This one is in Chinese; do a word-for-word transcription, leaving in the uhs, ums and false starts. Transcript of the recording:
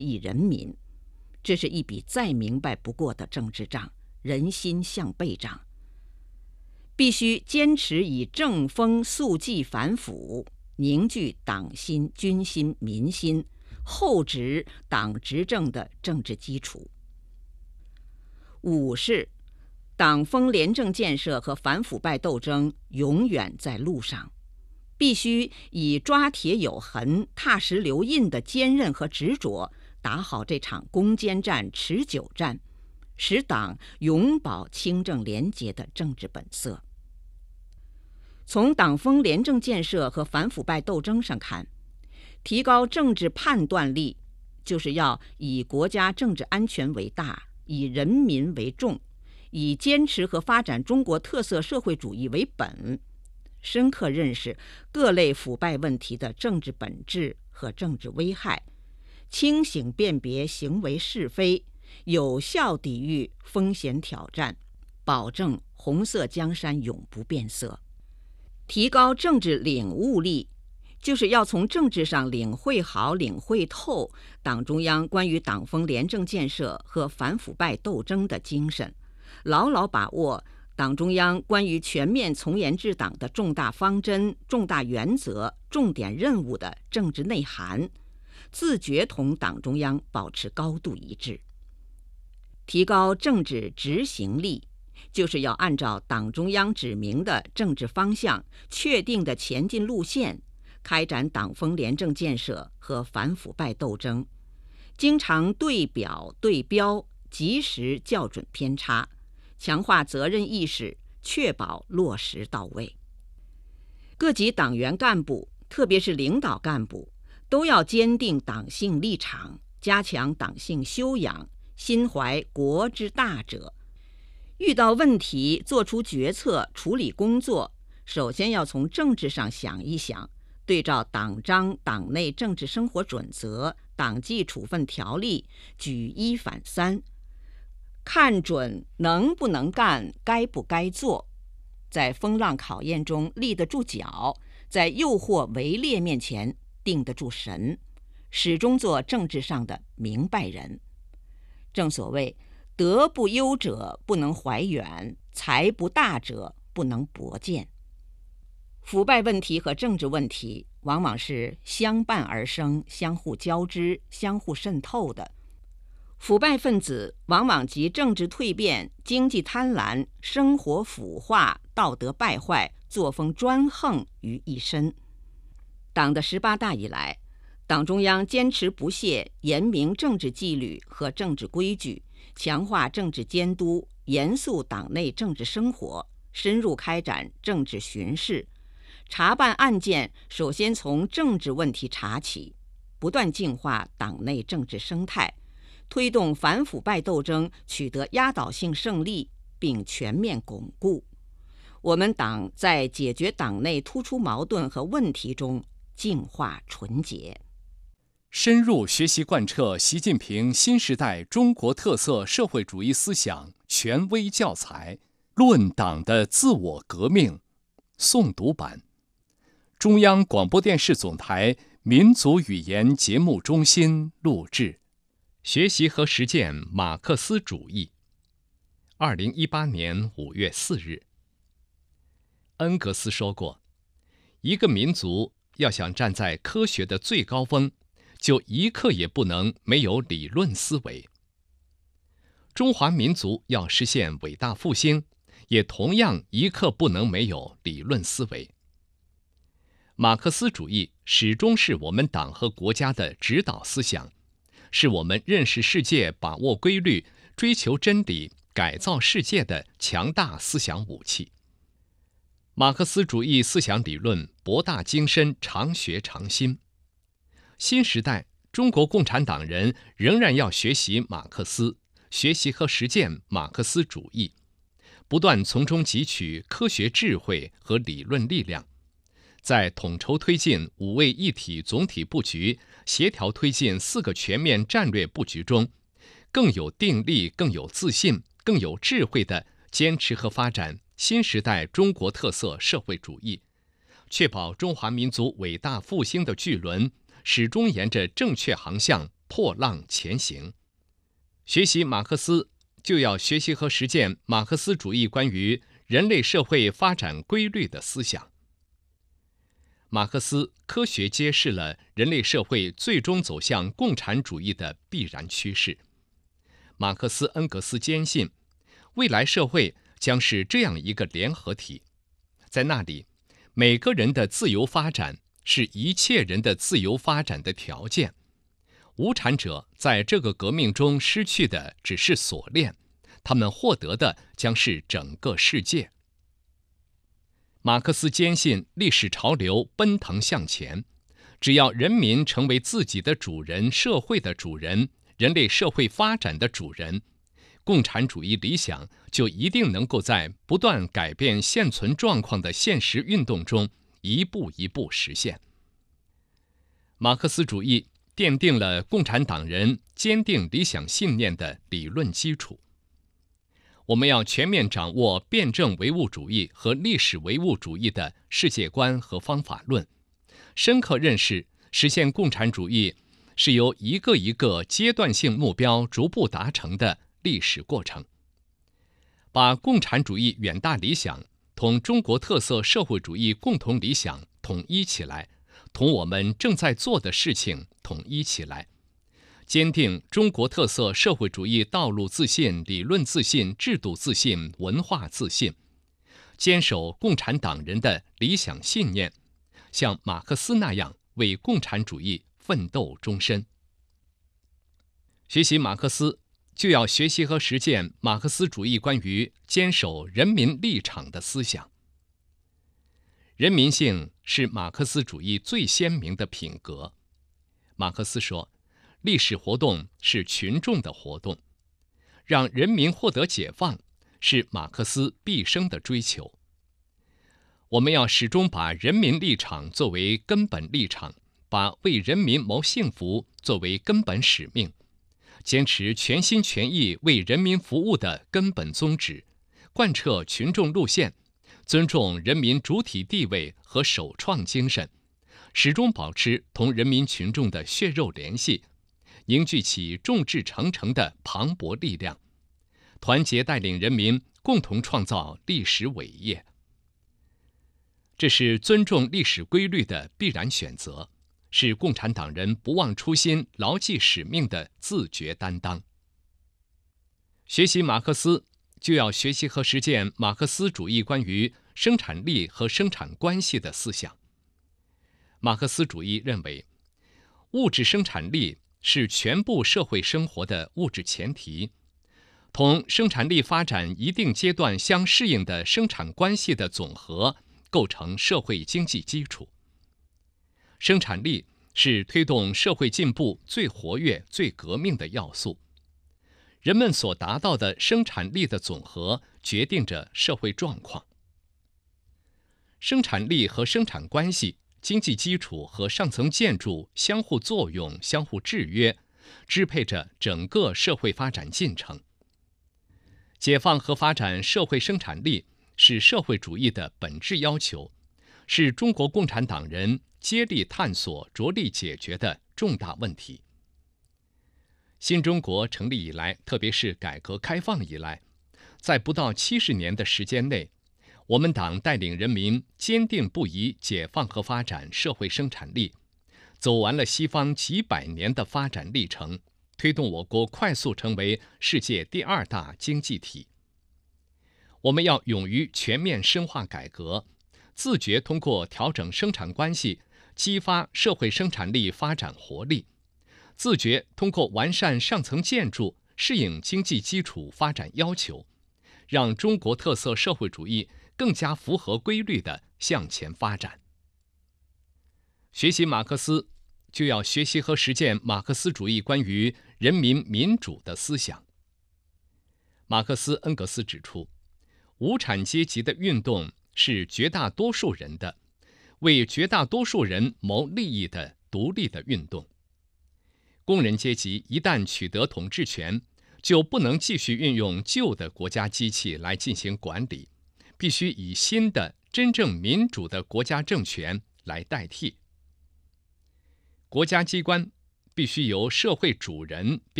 益人民。这是一笔再明白不过的政治账，人心向背账。必须坚持以正风肃纪反腐，凝聚党心、军心、民心，厚植党执政的政治基础。五是党风廉政建设和反腐败斗争永远在路上，必须以抓铁有痕、踏实留印的坚韧和执着，打好这场攻坚战、持久战，使党永保清正廉洁的政治本色。从党风廉政建设和反腐败斗争上看，提高政治判断力，就是要以国家政治安全为大，以人民为重，以坚持和发展中国特色社会主义为本，深刻认识各类腐败问题的政治本质和政治危害，清醒辨别行为是非，有效抵御风险挑战，保证红色江山永不变色。提高政治领悟力，就是要从政治上领会好、领会透党中央关于党风廉政建设和反腐败斗争的精神，牢牢把握党中央关于全面从严治党的重大方针、重大原则、重点任务的政治内涵，自觉同党中央保持高度一致。提高政治执行力，就是要按照党中央指明的政治方向、确定的前进路线，开展党风廉政建设和反腐败斗争，经常对表对标，及时校准偏差，强化责任意识，确保落实到位。各级党员干部，特别是领导干部，都要坚定党性立场，加强党性修养，心怀国之大者。遇到问题，做出决策，处理工作，首先要从政治上想一想，对照党章、党内政治生活准则、党纪处分条例，举一反三，看准能不能干，该不该做，在风浪考验中立得住脚，在诱惑围猎面前定得住神，始终做政治上的明白人。正所谓，德不优者不能怀远，才不大者不能博见。腐败问题和政治问题往往是相伴而生、相互交织、相互渗透的。腐败分子往往集政治蜕变、经济贪婪、生活腐化、道德败坏、作风专横于一身。党的十八大以来，党中央坚持不懈严明政治纪律和政治规矩，强化政治监督，严肃党内政治生活，深入开展政治巡视，查办案件首先从政治问题查起，不断净化党内政治生态，推动反腐败斗争取得压倒性胜利，并全面巩固。我们党在解决党内突出矛盾和问题中净化纯洁。 深入学习贯彻习近平新时代中国特色社会主义思想权威教材《论党的自我革命》诵读版，中央广播电视总台民族语言节目中心录制。学习和实践马克思主义。二零一八年五月四日，恩格斯说过，一个民族要想站在科学的最高峰，就一刻也不能没有理论思维。中华民族要实现伟大复兴，也同样一刻不能没有理论思维。马克思主义始终是我们党和国家的指导思想，是我们认识世界、把握规律、追求真理、改造世界的强大思想武器。马克思主义思想理论博大精深，常学常新。新时代中国共产党人仍然要学习马克思，学习和实践马克思主义，不断从中汲取科学智慧和理论力量，在统筹推进五位一体总体布局、协调推进四个全面战略布局中，更有定力、更有自信、更有智慧地坚持和发展新时代中国特色社会主义，确保中华民族伟大复兴的巨轮始终沿着正确航向破浪前行。学习马克思，就要学习和实践马克思主义关于人类社会发展规律的思想。马克思科学揭示了人类社会最终走向共产主义的必然趋势。马克思恩格斯坚信，未来社会将是这样一个联合体，在那里，每个人的自由发展是一切人的自由发展的条件。无产者在这个革命中失去的只是锁链，他们获得的将是整个世界。马克思坚信历史潮流奔腾向前，只要人民成为自己的主人、社会的主人、人类社会发展的主人，共产主义理想就一定能够在不断改变现存状况的现实运动中一步一步实现。马克思主义奠定了共产党人坚定理想信念的理论基础。我们要全面掌握辩证唯物主义和历史唯物主义的世界观和方法论，深刻认识实现共产主义是由一个一个阶段性目标逐步达成的历史过程。把共产主义远大理想同中国特色社会主义共同理想统一起来，同我们正在做的事情统一起来，坚定中国特色社会主义道路自信、理论自信、制度自信、文化自信，坚守共产党人的理想信念，像马克思那样为共产主义奋斗终身。学习马克思，就要学习和实践马克思主义关于坚守人民立场的思想。人民性是马克思主义最鲜明的品格。马克思说，历史活动是群众的活动，让人民获得解放是马克思毕生的追求。我们要始终把人民立场作为根本立场，把为人民谋幸福作为根本使命，坚持全心全意为人民服务的根本宗旨，贯彻群众路线，尊重人民主体地位和首创精神，始终保持同人民群众的血肉联系，凝聚起众志成城的磅礴力量，团结带领人民共同创造历史伟业。这是尊重历史规律的必然选择，是共产党人不忘初心、牢记使命的自觉担当。学习马克思，就要学习和实践马克思主义关于生产力和生产关系的思想。马克思主义认为，物质生产力是全部社会生活的物质前提，同生产力发展一定阶段相适应的生产关系的总和构成社会经济基础。生产力是推动社会进步最活跃、最革命的要素。人们所达到的生产力的总和决定着社会状况。生产力和生产关系、经济基础和上层建筑相互作用、相互制约，支配着整个社会发展进程。解放和发展社会生产力是社会主义的本质要求，是中国共产党人接力探索、着力解决的重大问题。新中国成立以来，特别是改革开放以来，在不到七十年的时间内，我们党带领人民坚定不移解放和发展社会生产力，走完了西方几百年的发展历程，推动我国快速成为世界第二大经济体。我们要勇于全面深化改革，自觉通过调整生产关系，激发社会生产力发展活力，自觉通过完善上层建筑，适应经济基础发展要求，让中国特色社会主义更加符合规律地向前发展。学习马克思，就要学习和实践马克思主义关于人民民主的思想。马克思恩格斯指出，无产阶级的运动是绝大多数人的，为绝大多数人谋利益的独立的运动。工人阶级一旦取得统治权，就不能继续运用旧的国家机器来进行管理，必须以新的真正民主的国家政权来代替。国家机关必须由社会主人